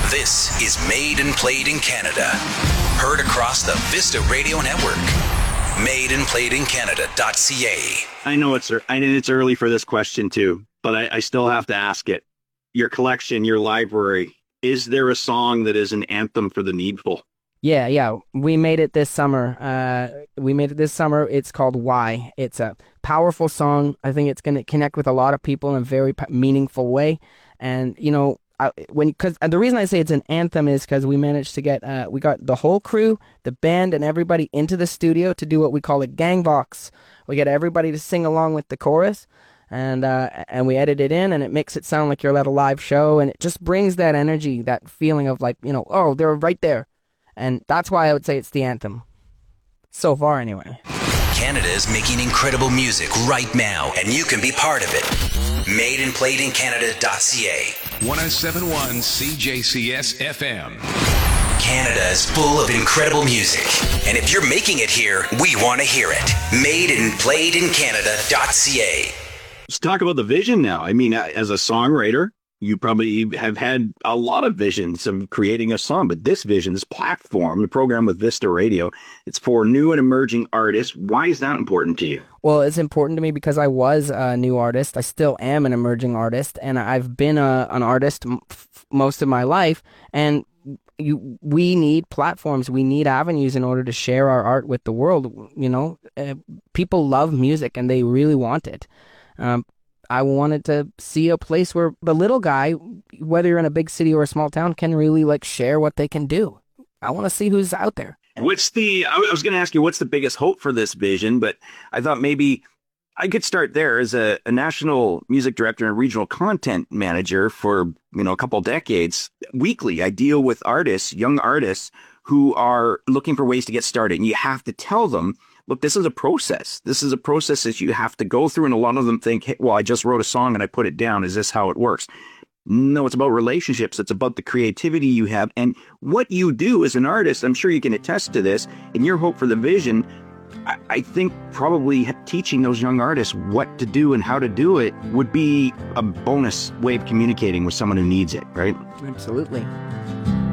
This is Made and Played in Canada. Heard across the Vista Radio Network. madeandplayedincanada.ca. I know it's early for this question too, but I still have to ask it. Your collection, your library, is there a song that is an anthem for the needful? Yeah. We made it this summer. It's called Why. It's a powerful song. I think it's going to connect with a lot of people in a very meaningful way. And, you know, the reason I say it's an anthem is because we managed to get, we got the whole crew, the band, and everybody into the studio to do what we call a gang vox. We get everybody to sing along with the chorus, and we edit it in, and it makes it sound like you're at a live show, and it just brings that energy, that feeling of like, you know, oh, they're right there. And that's why I would say it's the anthem. So far, anyway. Canada is making incredible music right now, and you can be part of it. madeandplayedincanada.ca. 107.1 CJCS FM. Canada is full of incredible music, and if you're making it here, we want to hear it. madeandplayedincanada.ca. Let's talk about the vision now. I mean, as a songwriter, you probably have had a lot of visions of creating a song, but this vision, this platform, the program with Vista Radio, it's for new and emerging artists. Why is that important to you? Well, it's important to me because I was a new artist. I still am an emerging artist, and I've been an artist most of my life. And we need platforms, we need avenues in order to share our art with the world. You know, people love music, and they really want it. I wanted to see a place where the little guy, whether you're in a big city or a small town, can really like share what they can do. I want to see who's out there. I was going to ask you, what's the biggest hope for this vision? But I thought maybe I could start there. As a national music director and regional content manager for, you know, a couple decades. Weekly, I deal with artists, young artists who are looking for ways to get started. And you have to tell them, look, this is a process. This is a process that you have to go through. And a lot of them think, hey, well, I just wrote a song and I put it down. Is this how it works? No, it's about relationships. It's about the creativity you have. And what you do as an artist, I'm sure you can attest to this, and your hope for the vision, I think probably teaching those young artists what to do and how to do it would be a bonus way of communicating with someone who needs it, right? Absolutely.